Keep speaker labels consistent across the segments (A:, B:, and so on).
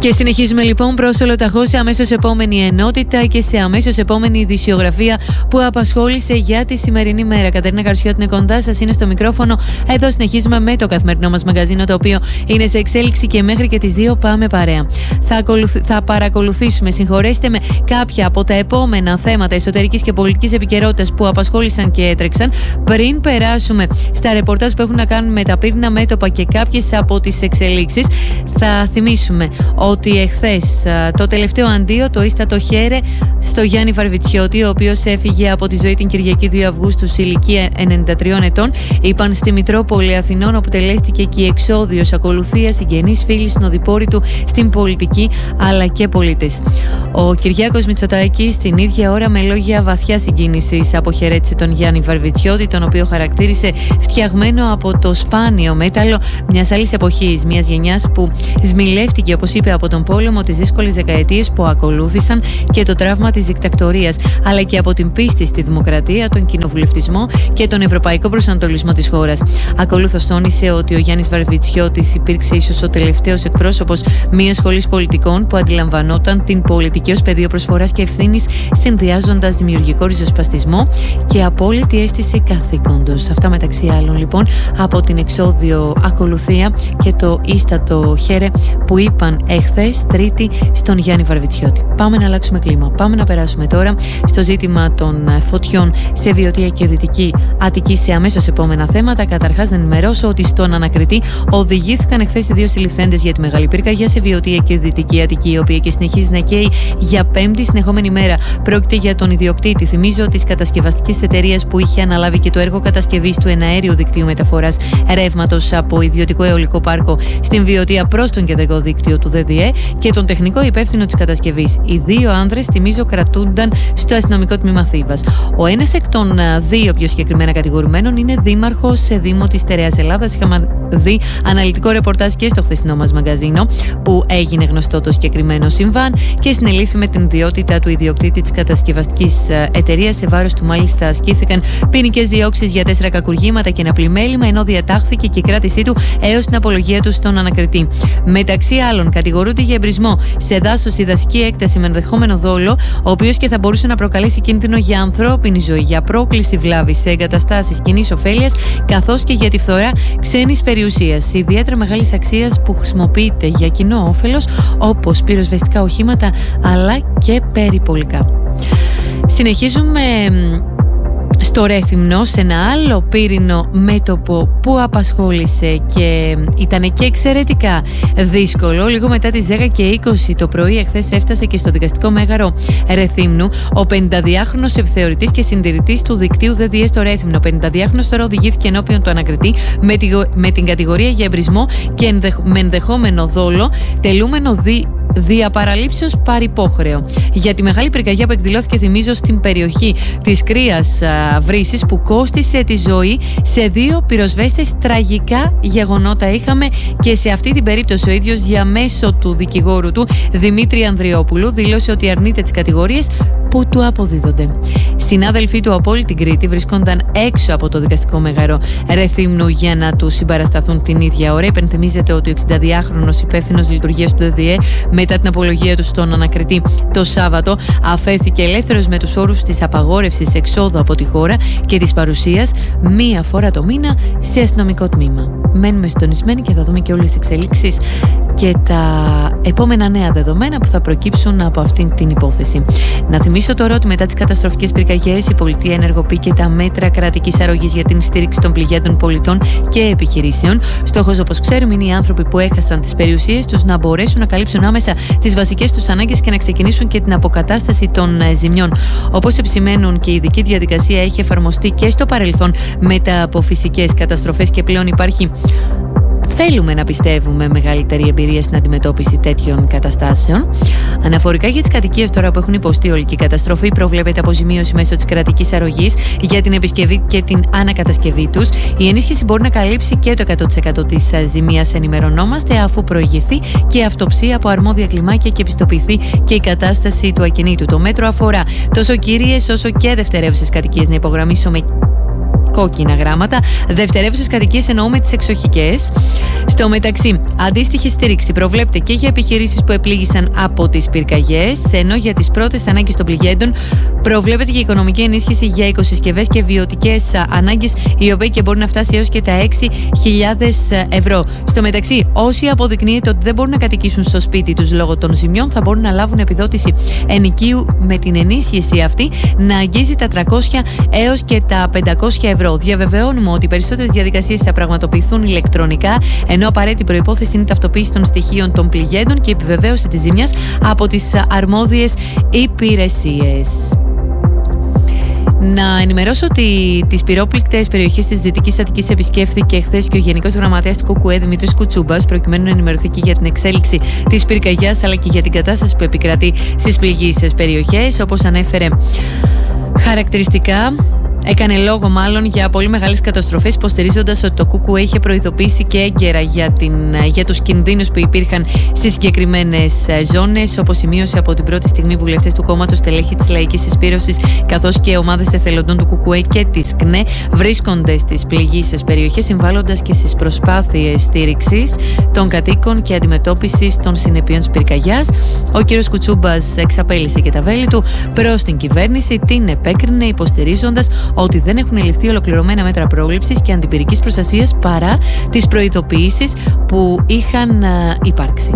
A: Και συνεχίζουμε λοιπόν προς Ολοταχώ σε αμέσως επόμενη ενότητα και σε αμέσως επόμενη ειδησιογραφία που απασχόλησε για τη σημερινή μέρα. Κατερίνα Καρσιώτη είναι κοντά σας, είναι στο μικρόφωνο. Εδώ συνεχίζουμε με το καθημερινό μας μαγαζίνο, το οποίο είναι σε εξέλιξη και μέχρι και τις 2 πάμε παρέα. Θα παρακολουθήσουμε, συγχωρέστε με, κάποια από τα επόμενα θέματα εσωτερικής και πολιτικής επικαιρότητας που απασχόλησαν και έτρεξαν. Πριν περάσουμε στα ρεπορτάζ που έχουν να κάνουν με τα πύρινα μέτωπα και κάποιες από τις εξελίξεις, θα θυμίσουμε ότι εχθές το τελευταίο αντίο, το ίστατο χέρε στο Γιάννη Βαρβιτσιώτη, ο οποίος έφυγε από τη ζωή την Κυριακή 2 Αυγούστου σε ηλικία 93 ετών. Είπαν στη Μητρόπολη Αθηνών, όπου τελέστηκε και η εξόδιος ακολουθία, συγγενείς, φίλοι, συνοδοιπόροι του στην πολιτική αλλά και πολίτες. Ο Κυριάκος Μητσοτάκης την ίδια ώρα με λόγια βαθιά συγκίνησης αποχαιρέτησε τον Γιάννη Βαρβιτσιώτη, τον οποίο χαρακτήρισε φτιαγμένο από το σπάνιο μέταλλο μιας άλλης εποχής, μιας γενιάς που σμιλεύτηκε, όπως είπε, από τον πόλεμο, τις δύσκολες δεκαετίες που ακολούθησαν και το τραύμα της δικτακτορίας, αλλά και από την πίστη στη δημοκρατία, τον κοινοβουλευτισμό και τον ευρωπαϊκό προσανατολισμό της χώρας. Ακολούθως τόνισε ότι ο Γιάννης Βαρβιτσιώτης υπήρξε ίσως ο τελευταίος εκπρόσωπος μιας σχολής πολιτικών που αντιλαμβανόταν την πολιτική ως πεδίο προσφοράς και ευθύνης, συνδυάζοντας δημιουργικό ριζοσπαστισμό και απόλυτη αίσθηση καθήκοντος. Αυτά μεταξύ άλλων λοιπόν από την εξόδιο ακολουθία και το ίστατο χέρε που είπαν εχθές Τρίτη στον Γιάννη Βαρβιτσιώτη. Πάμε να αλλάξουμε κλίμα. Πάμε να περάσουμε τώρα στο ζήτημα των φωτιών σε Βιωτία και Δυτική Αττική σε αμέσως επόμενα θέματα. Καταρχάς, να ενημερώσω ότι στον ανακριτή οδηγήθηκαν εχθές οι 2 συλληφθέντες για τη μεγάλη πυρκαγιά σε Βιωτία και Δυτική Αττική, η οποία και συνεχίζει να καίει για 5η συνεχόμενη μέρα. Πρόκειται για τον ιδιοκτήτη, θυμίζω, της κατασκευαστικής εταιρείας που είχε αναλάβει και το έργο κατασκευής του εναέριου δικτύου μεταφοράς ρεύματος από ιδιωτικό αιωλικό πάρκο στην Βιωτία προς τον κεντρικό δίκτυο του ΔΔΕ και τον τεχνικό υπεύθυνο της κατασκευής. Οι 2 άνδρες, θυμίζω, κρατούνταν στο αστυνομικό τμήμα Θήβας. Ο ένας εκ των 2 πιο συγκεκριμένα κατηγορουμένων είναι δήμαρχος σε Δήμο της Στερεάς Ελλάδας. Είχαμε δει αναλυτικό ρεπορτάζ και στο χθεσινό μας μαγαζίνο που έγινε γνωστό το συγκεκριμένο συμβάν και συνελήφθη με την ιδιότητα του ιδιοκτήτη της κατασκευαστικής εταιρείας. Σε βάρος του μάλιστα ασκήθηκαν ποινικές διώξεις για 4 κακουργήματα και ένα πλημέλημα, ενώ διατάχθηκε και η κράτησή του έως την απολογία του στον ανακριτή. Μεταξύ άλλων, κατηγορούνται για εμπρισμό σε δάσος ή δασική έκταση με ενδεχόμενο δόλο, ο οποίος και θα μπορούσε να προκαλέσει κίνδυνο για ανθρώπινη ζωή, για πρόκληση βλάβης σε εγκαταστάσεις κοινής ωφέλειας, καθώς και για τη φθορά ξένης περιουσίας, ιδιαίτερα μεγάλης αξίας που χρησιμοποιείται για κοινό όφελος, όπως πυροσβεστικά οχήματα αλλά και περιπολικά. Συνεχίζουμε στο Ρέθυμνο, σε ένα άλλο πύρινο μέτωπο που απασχόλησε και ήταν και εξαιρετικά δύσκολο. Λίγο μετά τις 10:20 το πρωί εχθές έφτασε και στο δικαστικό μέγαρο Ρεθύμνου ο 52χρονος επιθεωρητής και συντηρητής του δικτύου ΔΔΕ στο Ρέθυμνο. 52χρονος τώρα οδηγήθηκε ενώπιον του ανακριτή με την κατηγορία για εμπρισμό και με ενδεχόμενο δόλο, τελούμενο διαπαραλήψεως παρυπόχρεο για τη μεγάλη πυρκαγιά που εκδηλώθηκε, θυμίζω, στην περιοχή της Κρίας Βρύσης, που κόστισε τη ζωή σε 2 πυροσβέστες. Τραγικά γεγονότα είχαμε και σε αυτή την περίπτωση ο ίδιος, διαμέσω του δικηγόρου του Δημήτρη Ανδριόπουλου, δήλωσε ότι αρνείται τις κατηγορίες που του αποδίδονται. Συνάδελφοί του από όλη την Κρήτη βρισκόνταν έξω από το δικαστικό μέγαρο Ρεθύμνου για να του συμπαρασταθούν την ίδια ώρα. Υπενθυμίζεται ότι ο 62χρονος υπεύθυνος λειτουργίας του ΔΔΕ, μετά την απολογία του στον ανακριτή το Σάββατο, αφέθηκε ελεύθερος με τους όρους της απαγόρευσης εξόδου από τη χώρα και της παρουσίας 1 φορά το μήνα σε αστυνομικό τμήμα. Μένουμε συντονισμένοι και θα δούμε και όλες τις εξελίξεις και τα επόμενα νέα δεδομένα που θα προκύψουν από αυτήν την υπόθεση. Να θυμίσω τώρα ότι μετά τις καταστροφικές πυρκαγιές η πολιτεία ενεργοποιεί τα μέτρα κρατικής αρρωγής για την στήριξη των πληγέντων πολιτών και επιχειρήσεων. Στόχος, όπως ξέρουμε, είναι οι άνθρωποι που έχασαν τις περιουσίες τους να μπορέσουν να καλύψουν άμεσα τις βασικές τους ανάγκες και να ξεκινήσουν και την αποκατάσταση των ζημιών. Όπως επισημαίνουν, και η ειδική διαδικασία έχει εφαρμοστεί και στο παρελθόν μετά από φυσικές καταστροφές και πλέον υπάρχει, θέλουμε να πιστεύουμε, μεγαλύτερη εμπειρία στην αντιμετώπιση τέτοιων καταστάσεων. Αναφορικά για τις κατοικίες τώρα που έχουν υποστεί ολική καταστροφή, προβλέπεται αποζημίωση μέσω της κρατικής αρρωγής για την επισκευή και την ανακατασκευή τους. Η ενίσχυση μπορεί να καλύψει και το 100% της ζημίας, ενημερωνόμαστε, αφού προηγηθεί και αυτοψία από αρμόδια κλιμάκια και επιστοποιηθεί και η κατάσταση του ακινήτου. Το μέτρο αφορά τόσο κύριες όσο και δευτερεύουσες κατοικίες. Να υπογραμμίσουμε κόκκινα γράμματα. Δευτερεύουσες κατοικίες εννοούμε τις εξοχικές. Στο μεταξύ, αντίστοιχη στήριξη προβλέπεται και για επιχειρήσεις που επλήγησαν από τις πυρκαγιές, ενώ για τις πρώτες ανάγκες των πληγέντων προβλέπεται και οικονομική ενίσχυση για οικοσυσκευές και βιωτικές ανάγκες, η οποία και μπορεί να φτάσει έως και τα 6.000 ευρώ. Στο μεταξύ, όσοι αποδεικνύεται ότι δεν μπορούν να κατοικήσουν στο σπίτι τους λόγω των ζημιών, θα μπορούν να λάβουν επιδότηση ενοικίου με την ενίσχυση αυτή να αγγίζει τα 300 έως και τα 500 ευρώ. Διαβεβαιώνουμε ότι οι περισσότερες διαδικασίες θα πραγματοποιηθούν ηλεκτρονικά, ενώ απαραίτητη προϋπόθεση είναι η ταυτοποίηση των στοιχείων των πληγέντων και η επιβεβαίωση της ζημιάς από τις αρμόδιες υπηρεσίες. Να ενημερώσω ότι τις πυρόπληκτες περιοχές της Δυτικής Αττικής επισκέφθηκε χθες και ο Γενικός Γραμματέας του ΚΚΕ Δημήτρης Κουτσούμπας, προκειμένου να ενημερωθεί και για την εξέλιξη της πυρκαγιάς αλλά και για την κατάσταση που επικρατεί στις πληγείσες περιοχές. Όπως ανέφερε χαρακτηριστικά, έκανε λόγο μάλλον για πολύ μεγάλες καταστροφές, υποστηρίζοντας ότι το ΚΚΕ είχε προειδοποιήσει και έγκαιρα για τους κινδύνους που υπήρχαν στις συγκεκριμένες ζώνες, όπως σημείωσε από την πρώτη στιγμή βουλευτές του κόμματος, στελέχη της Λαϊκής Συσπήρωσης, καθώς και ομάδες εθελοντών του ΚΚΕ και της ΚΝΕ βρίσκονται στις πληγείσες περιοχές, συμβάλλοντας και στις προσπάθειες στήριξης των κατοίκων και αντιμετώπισης των συνεπειών της πυρκαγιάς. Ο κ. Κουτσούμπας εξαπέλυσε και τα βέλη του προς την κυβέρνηση, την επέκρινε υποστηρίζοντας ότι δεν έχουν ληφθεί ολοκληρωμένα μέτρα πρόληψης και αντιπυρικής προστασίας παρά τις προειδοποιήσεις που είχαν υπάρξει.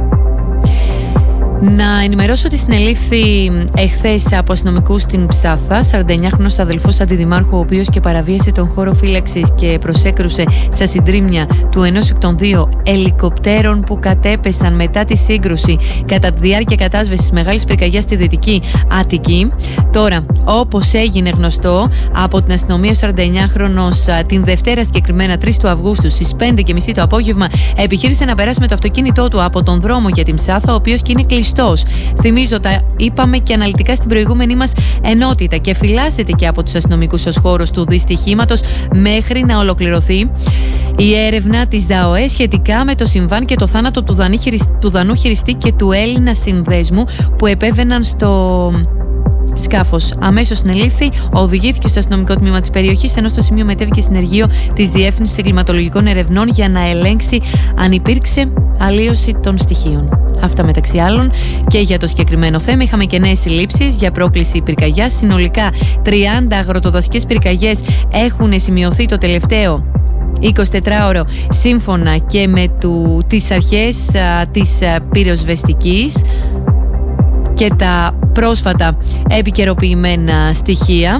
A: Να ενημερώσω ότι συνελήφθη εχθές από αστυνομικούς στην Ψάθα 49χρονος αδελφός αντιδημάρχου, ο οποίος και παραβίασε τον χώρο φύλαξης και προσέκρουσε στα συντρίμμια του ενός εκ των δύο ελικοπτέρων που κατέπεσαν μετά τη σύγκρουση κατά τη διάρκεια κατάσβεσης μεγάλης πυρκαγιάς στη Δυτική Αττική. Τώρα, όπως έγινε γνωστό από την αστυνομία, ο 49χρονος την Δευτέρα, συγκεκριμένα 3 του Αυγούστου στις 5:30 το απόγευμα, επιχείρησε να περάσει με το αυτοκίνητό του από τον δρόμο για την Ψάθα, ο οποίος και είναι κλειστός. Θυμίζω, τα είπαμε και αναλυτικά στην προηγούμενη μας ενότητα, και φυλάσσεται και από τους αστυνομικούς ως χώρος του δυστυχήματος μέχρι να ολοκληρωθεί η έρευνα της ΔΑΟΕ σχετικά με το συμβάν και το θάνατο του Δανού χειριστή και του Έλληνα συνδέσμου που επέβαιναν στο σκάφος. Αμέσως συνελήφθη, οδηγήθηκε στο αστυνομικό τμήμα της περιοχής, ενώ στο σημείο μετέβηκε συνεργείο της Διεύθυνσης Εγκληματολογικών Ερευνών για να ελέγξει αν υπήρξε αλλίωση των στοιχείων. Αυτά μεταξύ άλλων και για το συγκεκριμένο θέμα. Είχαμε και νέες συλλήψεις για πρόκληση πυρκαγιάς. Συνολικά 30 αγροτοδασικές πυρκαγιές έχουν σημειωθεί το τελευταίο 24ωρο, σύμφωνα και με τις αρχές της πυροσβεστικής και τα πρόσφατα επικαιροποιημένα στοιχεία.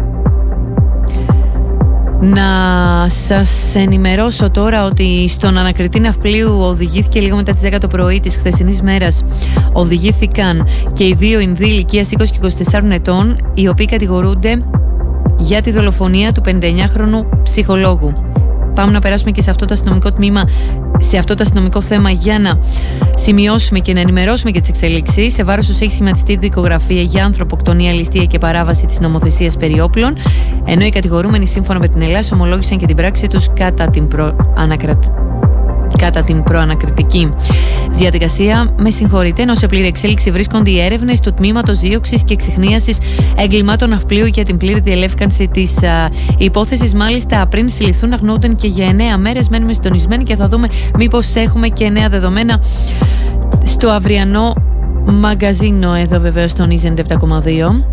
A: Να σας ενημερώσω τώρα ότι στον ανακριτή ναυπλίου οδηγήθηκε λίγο μετά τις 10 το πρωί της χθεσινής μέρας. Οδηγήθηκαν και οι δύο Ινδοί ηλικίας 20 και 24 ετών, οι οποίοι κατηγορούνται για τη δολοφονία του 59χρονου ψυχολόγου. Πάμε να περάσουμε και σε αυτό το αστυνομικό τμήμα, σε αυτό το αστυνομικό θέμα, για να σημειώσουμε και να ενημερώσουμε και τις εξελίξεις. Σε βάρος τους έχει σχηματιστεί δικογραφία για ανθρωποκτονία, ληστεία και παράβαση της νομοθεσίας περί όπλων, ενώ οι κατηγορούμενοι σύμφωνα με την Ελλάδα ομολόγησαν και την πράξη τους κατά την προανακριτική διαδικασία. Με συγχωρείτε, ενώ σε πλήρη εξέλιξη βρίσκονται οι έρευνες του Τμήματος Δίωξης και Εξιχνίασης Εγκλημάτων Ναυπλίου για την πλήρη διελεύκανση της υπόθεσης. Μάλιστα, πριν συλληφθούν, αγνοούνταν και για 9 μέρες. Μένουμε συντονισμένοι και θα δούμε μήπως έχουμε και νέα δεδομένα στο αυριανό μαγκαζίνο, εδώ βεβαίως τονίζεται 7,2.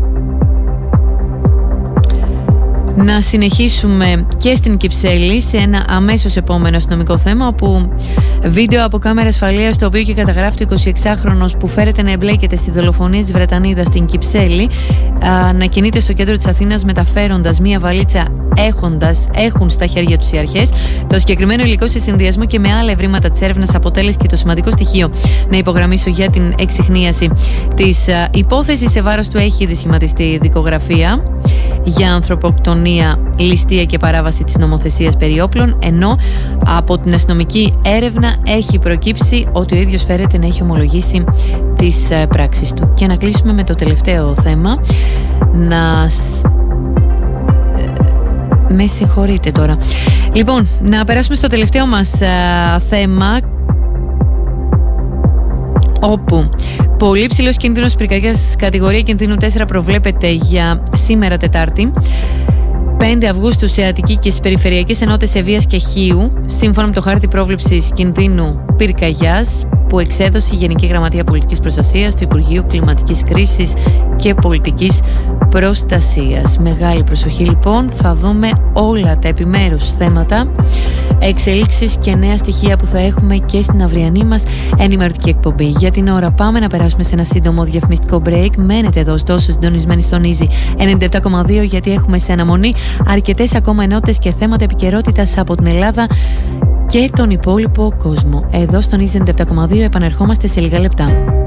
A: Να συνεχίσουμε και στην Κυψέλη σε ένα αμέσως επόμενο αστυνομικό θέμα, όπου βίντεο από κάμερα ασφαλείας, το οποίο και καταγράφει το 26χρονος που φέρεται να εμπλέκεται στη δολοφονία της Βρετανίδας στην Κυψέλη, να κινείται στο κέντρο της Αθήνας μεταφέροντας μία βαλίτσα έχουν στα χέρια τους οι αρχές. Το συγκεκριμένο υλικό, σε συνδυασμό και με άλλα ευρήματα της έρευνας, αποτέλεσε και το σημαντικό στοιχείο να υπογραμμίσω για την εξιχνίαση της υπόθεσης. Σε βάρος του έχει ήδη σχηματιστεί δικογραφία για ανθρωποκτονία, ληστεία και παράβαση της νομοθεσίας περί όπλων, ενώ από την αστυνομική έρευνα έχει προκύψει ότι ο ίδιος φέρεται να έχει ομολογήσει τις πράξεις του. Και να κλείσουμε με το τελευταίο θέμα. Με συγχωρείτε τώρα. Λοιπόν, να περάσουμε στο τελευταίο μας θέμα, όπου πολύ ψηλός κίνδυνος πυρκαγιάς κατηγορία κινδύνου 4 προβλέπεται για σήμερα Τετάρτη. 5 Αυγούστου σε Αττική και στις περιφερειακές ενότητες Ευβοίας και Χίου, σύμφωνα με το χάρτη πρόβλεψης κινδύνου πυρκαγιάς που εξέδωσε η Γενική Γραμματεία Πολιτικής Προστασίας του Υπουργείου Κλιματικής Κρίσης και Πολιτικής Προστασίας. Μεγάλη προσοχή λοιπόν, θα δούμε όλα τα επιμέρους θέματα, εξελίξεις και νέα στοιχεία που θα έχουμε και στην αυριανή μας ενημερωτική εκπομπή. Για την ώρα πάμε να περάσουμε σε ένα σύντομο διαφημιστικό break. Μένετε εδώ ωστόσο συντονισμένοι στον Easy 97,2 γιατί έχουμε σε αναμονή αρκετές ακόμα ενότητες και θέματα επικαιρότητας από την Ελλάδα και τον υπόλοιπο κόσμο. Εδώ στον Easy 97,2 επανερχόμαστε σε λίγα λεπτά.